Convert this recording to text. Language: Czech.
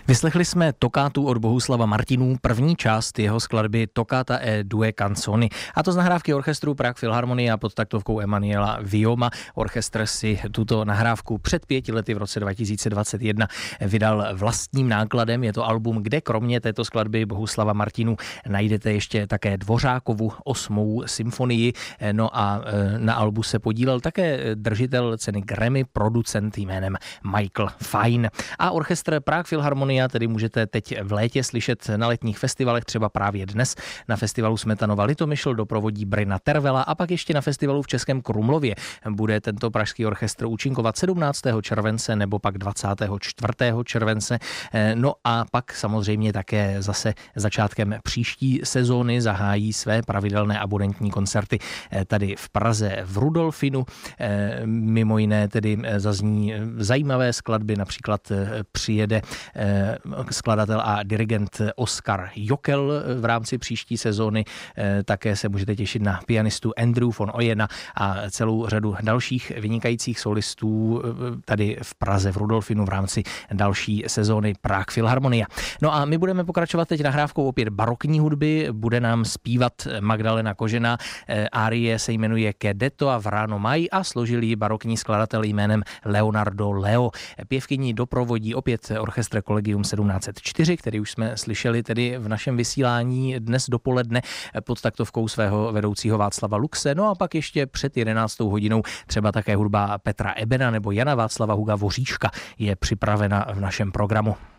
Vyslechli jsme tokátu od Bohuslava Martinů, první část jeho skladby Toccata e due canzoni, a to z nahrávky orchestru Prague Philharmonia pod taktovkou Emanuela Vioma. Orchestr si tuto nahrávku před 5 lety v roce 2021 vydal vlastním nákladem. Je to album, kde kromě této skladby Bohuslava Martinů najdete ještě také Dvořákovu 8. symfonii. No a na albu se podílel také držitel ceny Grammy, producent jménem Michael Fine. A orchestr Prague Philharmonia tedy můžete teď v létě slyšet na letních festivalech, třeba právě dnes na festivalu Smetanova Litomyšl doprovodí Bryna Tervela, a pak ještě na festivalu v Českém Krumlově bude tento pražský orchestr účinkovat 17. července nebo pak 24. července. No a pak samozřejmě také zase začátkem příští sezóny zahájí své pravidelné abonentní koncerty tady v Praze v Rudolfinu. Mimo jiné tedy zazní zajímavé skladby, například přijede skladatel a dirigent Oskar Jokel v rámci příští sezóny. Také se můžete těšit na pianistu Andrew von Oyena a celou řadu dalších vynikajících solistů tady v Praze v Rudolfinu v rámci další sezóny Prague Philharmonia. No a my budeme pokračovat teď nahrávkou opět barokní hudby. Bude nám zpívat Magdalena Kožená. Árie se jmenuje Che detto avranno mai a složil ji barokní skladatel jménem Leonardo Leo. Pěvkyni doprovodí opět orchestr Collegium 1704, který už jsme slyšeli tedy v našem vysílání dnes dopoledne pod taktovkou svého vedoucího Václava Luxe. No a pak ještě před 11. hodinou třeba také hudba Petra Ebena nebo Jana Václava Huga Voříška je připravena v našem programu.